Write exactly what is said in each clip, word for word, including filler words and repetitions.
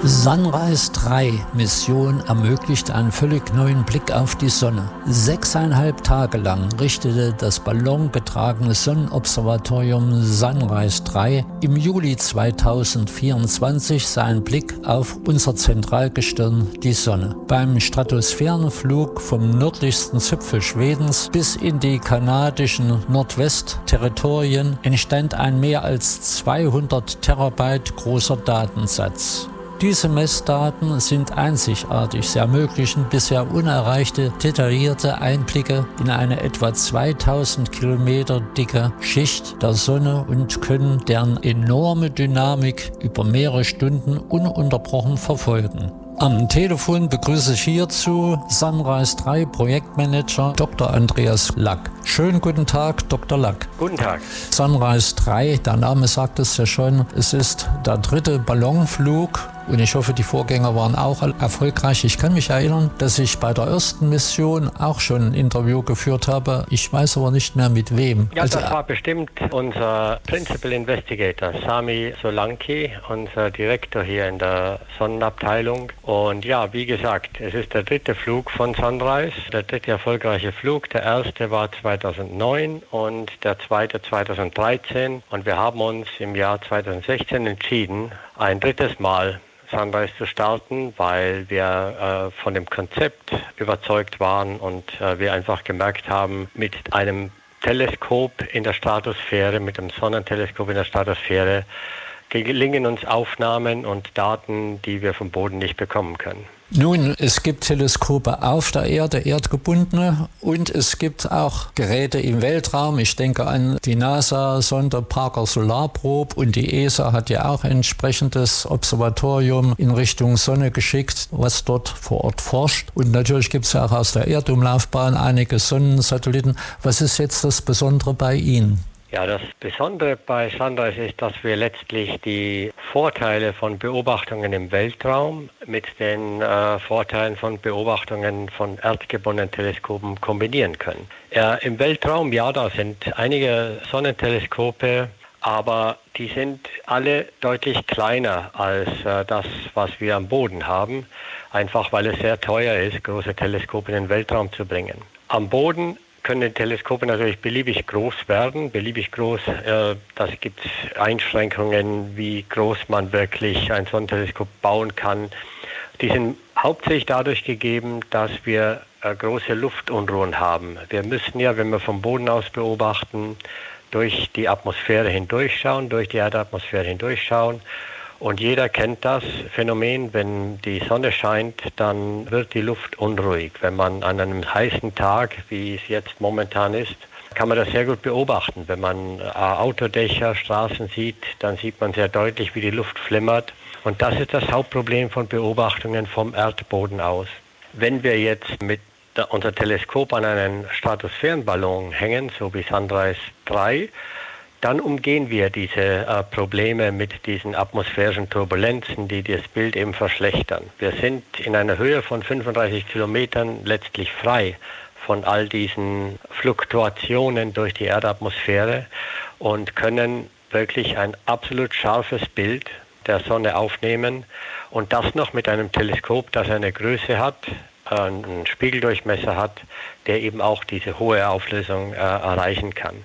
Sunrise drei Mission ermöglicht einen völlig neuen Blick auf die Sonne. Sechseinhalb Tage lang richtete das ballongetragene Sonnenobservatorium Sunrise drei im Juli zweitausendvierundzwanzig seinen Blick auf unser Zentralgestirn, die Sonne. Beim Stratosphärenflug vom nördlichsten Zipfel Schwedens bis in die kanadischen Nordwestterritorien entstand ein mehr als zweihundert Terabyte großer Datensatz. Diese Messdaten sind einzigartig. Sie ermöglichen bisher unerreichte, detaillierte Einblicke in eine etwa zweitausend Kilometer dicke Schicht der Sonne und können deren enorme Dynamik über mehrere Stunden ununterbrochen verfolgen. Am Telefon begrüße ich hierzu Sunrise drei Projektmanager Doktor Andreas Lack. Schönen guten Tag, Doktor Lack. Guten Tag. Sunrise drei, der Name sagt es ja schon, es ist der dritte Ballonflug und ich hoffe, die Vorgänger waren auch erfolgreich. Ich kann mich erinnern, dass ich bei der ersten Mission auch schon ein Interview geführt habe. Ich weiß aber nicht mehr mit wem. Ja, also, das war bestimmt unser Principal Investigator, Sami Solanki, unser Direktor hier in der Sonnenabteilung. Und ja, wie gesagt, es ist der dritte Flug von Sunrise, der dritte erfolgreiche Flug. Der erste war zweitausendneun und der zweite zweitausenddreizehn. Und wir haben uns im Jahr zweitausendsechzehn entschieden, ein drittes Mal Sunrise zu starten, weil wir äh, von dem Konzept überzeugt waren und äh, wir einfach gemerkt haben, mit einem Teleskop in der Stratosphäre, mit dem Sonnenteleskop in der Stratosphäre, gelingen uns Aufnahmen und Daten, die wir vom Boden nicht bekommen können. Nun, es gibt Teleskope auf der Erde, erdgebundene, und es gibt auch Geräte im Weltraum. Ich denke an die NASA-Sonde Parker Solar Probe und die E S A hat ja auch ein entsprechendes Observatorium in Richtung Sonne geschickt, was dort vor Ort forscht. Und natürlich gibt es ja auch aus der Erdumlaufbahn einige Sonnensatelliten. Was ist jetzt das Besondere bei Ihnen? Ja, das Besondere bei Sunrise ist, dass wir letztlich die Vorteile von Beobachtungen im Weltraum mit den äh, Vorteilen von Beobachtungen von erdgebundenen Teleskopen kombinieren können. Ja, im Weltraum, ja, da sind einige Sonnenteleskope, aber die sind alle deutlich kleiner als äh, das, was wir am Boden haben, einfach weil es sehr teuer ist, große Teleskope in den Weltraum zu bringen. Am Boden können die Teleskope natürlich beliebig groß werden, beliebig groß, äh, das gibt Einschränkungen, wie groß man wirklich ein Sonnenteleskop bauen kann. Die sind hauptsächlich dadurch gegeben, dass wir äh, große Luftunruhen haben. Wir müssen ja, wenn wir vom Boden aus beobachten, durch die Atmosphäre hindurchschauen, durch die Erdatmosphäre hindurchschauen. Und jeder kennt das Phänomen, wenn die Sonne scheint, dann wird die Luft unruhig. Wenn man an einem heißen Tag, wie es jetzt momentan ist, kann man das sehr gut beobachten. Wenn man Autodächer, Straßen sieht, dann sieht man sehr deutlich, wie die Luft flimmert. Und das ist das Hauptproblem von Beobachtungen vom Erdboden aus. Wenn wir jetzt mit unser Teleskop an einen Stratosphärenballon hängen, so wie Sunrise drei, dann umgehen wir diese äh, Probleme mit diesen atmosphärischen Turbulenzen, die das Bild eben verschlechtern. Wir sind in einer Höhe von fünfunddreißig Kilometern letztlich frei von all diesen Fluktuationen durch die Erdatmosphäre und können wirklich ein absolut scharfes Bild der Sonne aufnehmen und das noch mit einem Teleskop, das eine Größe hat, äh, einen Spiegeldurchmesser hat, der eben auch diese hohe Auflösung äh, erreichen kann.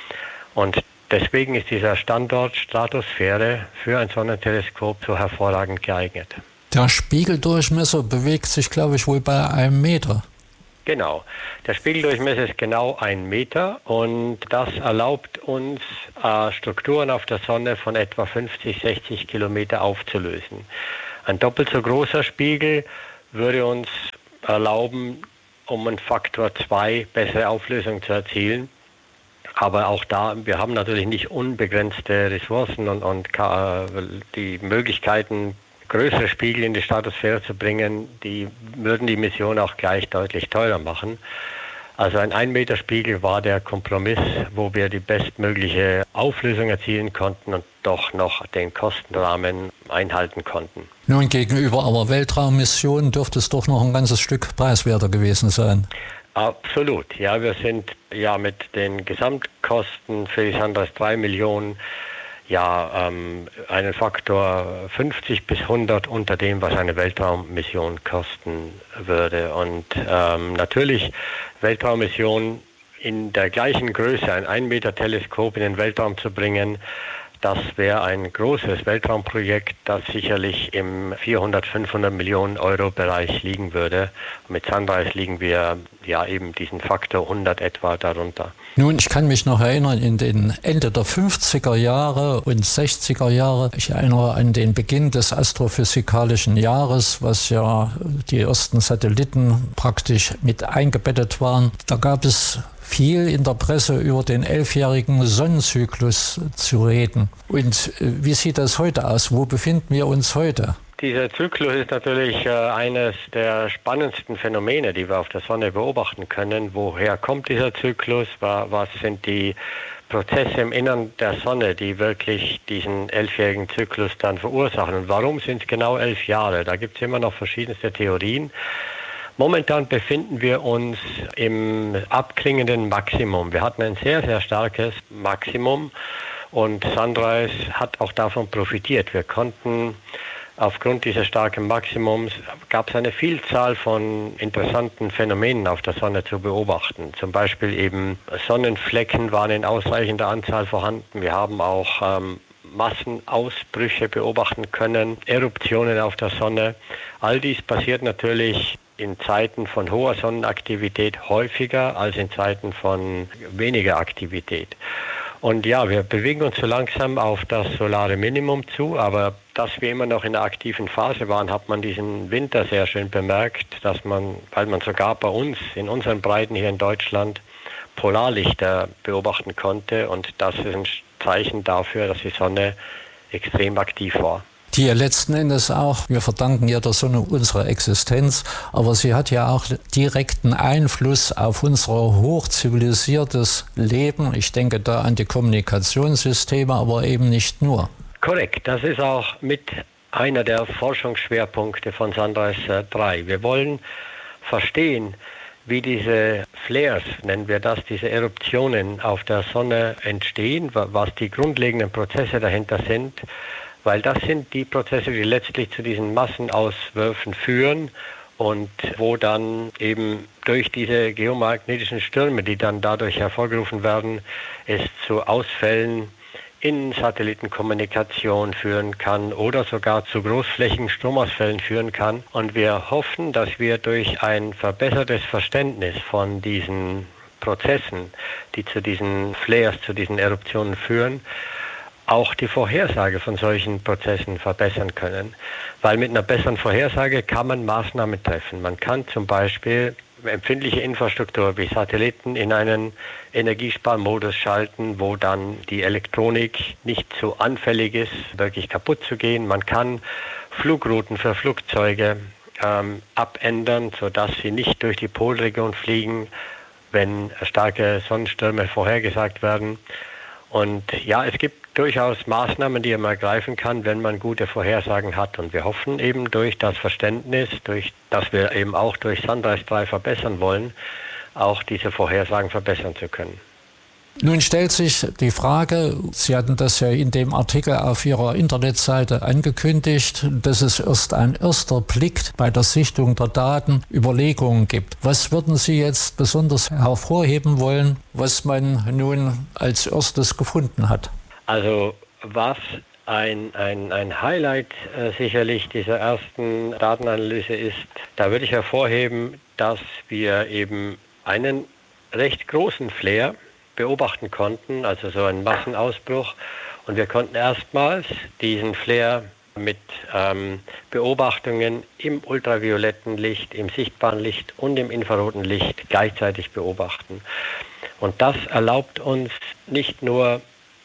Und deswegen ist dieser Standort Stratosphäre für ein Sonnenteleskop so hervorragend geeignet. Der Spiegeldurchmesser bewegt sich, glaube ich, wohl bei einem Meter. Genau. Der Spiegeldurchmesser ist genau ein Meter und das erlaubt uns, äh, Strukturen auf der Sonne von etwa fünfzig, sechzig Kilometer aufzulösen. Ein doppelt so großer Spiegel würde uns erlauben, um einen Faktor zwei bessere Auflösung zu erzielen. Aber auch da, wir haben natürlich nicht unbegrenzte Ressourcen und, und die Möglichkeiten, größere Spiegel in die Stratosphäre zu bringen, die würden die Mission auch gleich deutlich teurer machen. Also ein ein Meter Spiegel war der Kompromiss, wo wir die bestmögliche Auflösung erzielen konnten und doch noch den Kostenrahmen einhalten konnten. Nun, gegenüber aber Weltraummissionen dürfte es doch noch ein ganzes Stück preiswerter gewesen sein. Absolut, ja, wir sind ja mit den Gesamtkosten für die Sunrise drei Millionen ja ähm, einen Faktor fünfzig bis hundert unter dem, was eine Weltraummission kosten würde. Und ähm, natürlich Weltraummissionen in der gleichen Größe, ein ein Meter Teleskop in den Weltraum zu bringen, das wäre ein großes Weltraumprojekt, das sicherlich im vierhundert, fünfhundert Millionen Euro Bereich liegen würde. Mit Sunrise liegen wir ja eben diesen Faktor hundert etwa darunter. Nun, ich kann mich noch erinnern, in den Ende der fünfziger Jahre und sechziger Jahre, ich erinnere an den Beginn des astrophysikalischen Jahres, was ja die ersten Satelliten praktisch mit eingebettet waren. Da gab es viel in der Presse über den elfjährigen Sonnenzyklus zu reden. Und wie sieht das heute aus? Wo befinden wir uns heute? Dieser Zyklus ist natürlich äh, eines der spannendsten Phänomene, die wir auf der Sonne beobachten können. Woher kommt dieser Zyklus? Was sind die Prozesse im Innern der Sonne, die wirklich diesen elfjährigen Zyklus dann verursachen? Und warum sind es genau elf Jahre? Da gibt es immer noch verschiedenste Theorien. Momentan befinden wir uns im abklingenden Maximum. Wir hatten ein sehr, sehr starkes Maximum und Sunrise hat auch davon profitiert. Wir konnten aufgrund dieses starken Maximums, gab es eine Vielzahl von interessanten Phänomenen auf der Sonne zu beobachten. Zum Beispiel eben Sonnenflecken waren in ausreichender Anzahl vorhanden. Wir haben auch ähm, Massenausbrüche beobachten können, Eruptionen auf der Sonne. All dies passiert natürlich in Zeiten von hoher Sonnenaktivität häufiger als in Zeiten von weniger Aktivität. Und ja, wir bewegen uns so langsam auf das solare Minimum zu, aber dass wir immer noch in der aktiven Phase waren, hat man diesen Winter sehr schön bemerkt, dass man, weil man sogar bei uns, in unseren Breiten hier in Deutschland, Polarlichter beobachten konnte, und das ist ein Zeichen dafür, dass die Sonne extrem aktiv war. Die letzten Endes auch, wir verdanken ja der Sonne unsere Existenz, aber sie hat ja auch direkten Einfluss auf unser hochzivilisiertes Leben. Ich denke da an die Kommunikationssysteme, aber eben nicht nur. Korrekt, das ist auch mit einer der Forschungsschwerpunkte von Sunrise drei. Wir wollen verstehen, wie diese Flares, nennen wir das, diese Eruptionen auf der Sonne entstehen, was die grundlegenden Prozesse dahinter sind. Weil das sind die Prozesse, die letztlich zu diesen Massenauswürfen führen und wo dann eben durch diese geomagnetischen Stürme, die dann dadurch hervorgerufen werden, es zu Ausfällen in Satellitenkommunikation führen kann oder sogar zu großflächigen Stromausfällen führen kann. Und wir hoffen, dass wir durch ein verbessertes Verständnis von diesen Prozessen, die zu diesen Flares, zu diesen Eruptionen führen, auch die Vorhersage von solchen Prozessen verbessern können. Weil mit einer besseren Vorhersage kann man Maßnahmen treffen. Man kann zum Beispiel empfindliche Infrastruktur wie Satelliten in einen Energiesparmodus schalten, wo dann die Elektronik nicht so anfällig ist, wirklich kaputt zu gehen. Man kann Flugrouten für Flugzeuge ähm, abändern, sodass sie nicht durch die Polregion fliegen, wenn starke Sonnenstürme vorhergesagt werden. Und ja, es gibt durchaus Maßnahmen, die man ergreifen kann, wenn man gute Vorhersagen hat. Und wir hoffen eben durch das Verständnis, durch das wir eben auch durch Sunrise drei verbessern wollen, auch diese Vorhersagen verbessern zu können. Nun stellt sich die Frage, Sie hatten das ja in dem Artikel auf Ihrer Internetseite angekündigt, dass es erst ein erster Blick bei der Sichtung der Daten Überlegungen gibt. Was würden Sie jetzt besonders hervorheben wollen, was man nun als erstes gefunden hat? Also was ein, ein, ein Highlight äh, sicherlich dieser ersten Datenanalyse ist, da würde ich hervorheben, dass wir eben einen recht großen Flare beobachten konnten, also so einen Massenausbruch. Und wir konnten erstmals diesen Flare mit ähm, Beobachtungen im ultravioletten Licht, im sichtbaren Licht und im infraroten Licht gleichzeitig beobachten. Und das erlaubt uns nicht nur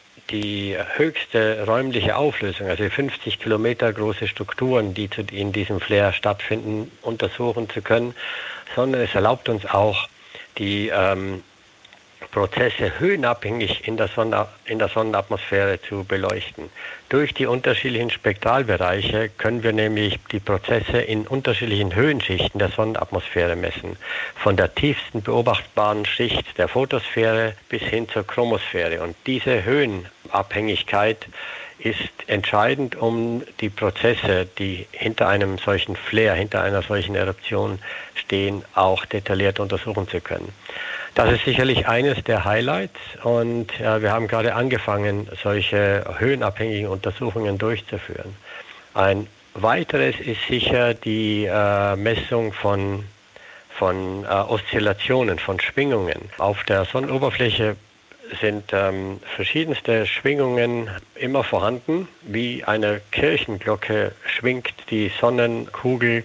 die höchste räumliche Auflösung, also fünfzig Kilometer große Strukturen, die in diesem Flare stattfinden, untersuchen zu können, sondern es erlaubt uns auch die ähm, Prozesse höhenabhängig in der, Sonne, in der Sonnenatmosphäre zu beleuchten. Durch die unterschiedlichen Spektralbereiche können wir nämlich die Prozesse in unterschiedlichen Höhenschichten der Sonnenatmosphäre messen. Von der tiefsten beobachtbaren Schicht der Photosphäre bis hin zur Chromosphäre. Und diese Höhenabhängigkeit ist entscheidend, um die Prozesse, die hinter einem solchen Flare, hinter einer solchen Eruption stehen, auch detailliert untersuchen zu können. Das ist sicherlich eines der Highlights und äh, wir haben gerade angefangen, solche höhenabhängigen Untersuchungen durchzuführen. Ein weiteres ist sicher die äh, Messung von, von äh, Oszillationen, von Schwingungen. Auf der Sonnenoberfläche sind ähm, verschiedenste Schwingungen immer vorhanden. Wie eine Kirchenglocke schwingt die Sonnenkugel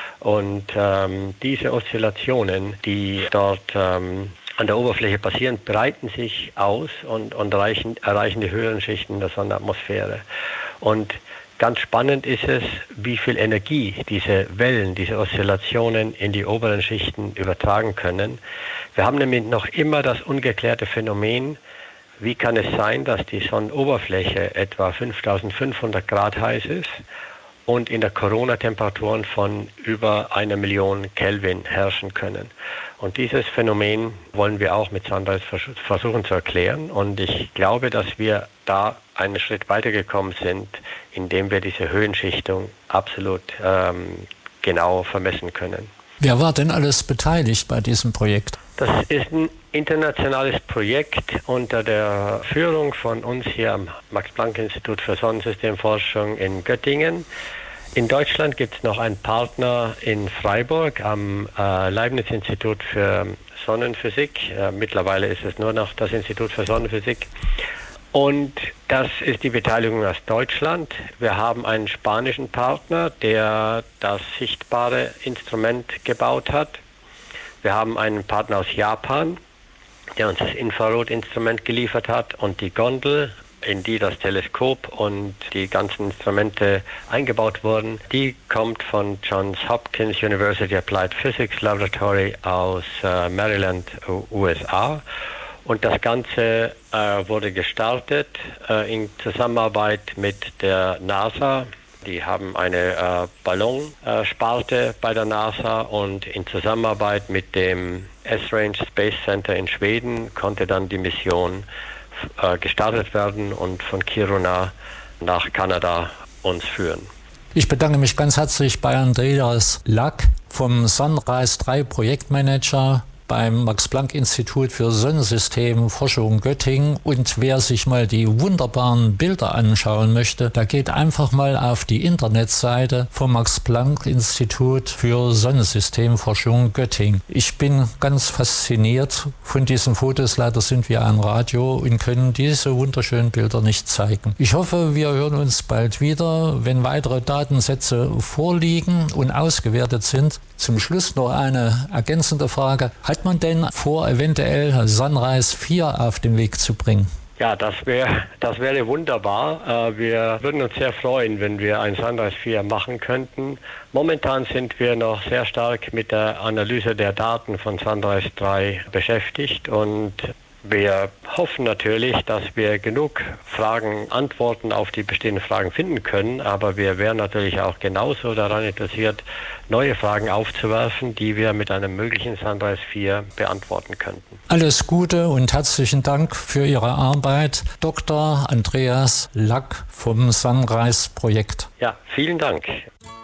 und ähm, diese Oszillationen, die dort ähm, an der Oberfläche passieren, breiten sich aus und, und reichen, erreichen die höheren Schichten der Sonnenatmosphäre. Und ganz spannend ist es, wie viel Energie diese Wellen, diese Oszillationen in die oberen Schichten übertragen können. Wir haben nämlich noch immer das ungeklärte Phänomen, wie kann es sein, dass die Sonnenoberfläche etwa fünftausendfünfhundert Grad heiß ist und in der Corona Temperaturen von über einer Million Kelvin herrschen können. Und dieses Phänomen wollen wir auch mit Sunrise versuchen zu erklären. Und ich glaube, dass wir da einen Schritt weitergekommen sind, indem wir diese Höhenschichtung absolut ähm, genau vermessen können. Wer war denn alles beteiligt bei diesem Projekt? Das ist ein internationales Projekt unter der Führung von uns hier am Max-Planck-Institut für Sonnensystemforschung in Göttingen. In Deutschland gibt es noch einen Partner in Freiburg am äh, Leibniz-Institut für Sonnenphysik. Äh, mittlerweile ist es nur noch das Institut für Sonnenphysik. Und das ist die Beteiligung aus Deutschland. Wir haben einen spanischen Partner, der das sichtbare Instrument gebaut hat. Wir haben einen Partner aus Japan, der uns das Infrarotinstrument geliefert hat und die Gondel, in die das Teleskop und die ganzen Instrumente eingebaut wurden, die kommt von Johns Hopkins University Applied Physics Laboratory aus äh, Maryland, U S A. Und das Ganze äh, wurde gestartet äh, in Zusammenarbeit mit der NASA. Die haben eine äh, Ballonsparte äh, bei der NASA und in Zusammenarbeit mit dem S-Range Space Center in Schweden konnte dann die Mission äh, gestartet werden und von Kiruna nach Kanada uns führen. Ich bedanke mich ganz herzlich bei Andreas Lack vom Sunrise drei Projektmanager beim Max-Planck-Institut für Sonnensystemforschung Göttingen. Und wer sich mal die wunderbaren Bilder anschauen möchte, da geht einfach mal auf die Internetseite vom Max-Planck-Institut für Sonnensystemforschung Göttingen. Ich bin ganz fasziniert von diesen Fotos. Leider sind wir ein Radio und können diese wunderschönen Bilder nicht zeigen. Ich hoffe, wir hören uns bald wieder, wenn weitere Datensätze vorliegen und ausgewertet sind. Zum Schluss noch eine ergänzende Frage. Hat man denn vor, eventuell Sunrise vier auf den Weg zu bringen? Ja, das wäre das wäre wunderbar. Wir würden uns sehr freuen, wenn wir ein Sunrise vier machen könnten. Momentan sind wir noch sehr stark mit der Analyse der Daten von Sunrise drei beschäftigt und wir hoffen natürlich, dass wir genug Fragen, Antworten auf die bestehenden Fragen finden können, aber wir wären natürlich auch genauso daran interessiert, neue Fragen aufzuwerfen, die wir mit einem möglichen Sunrise vier beantworten könnten. Alles Gute und herzlichen Dank für Ihre Arbeit, Doktor Andreas Lack vom Sunrise Projekt. Ja, vielen Dank.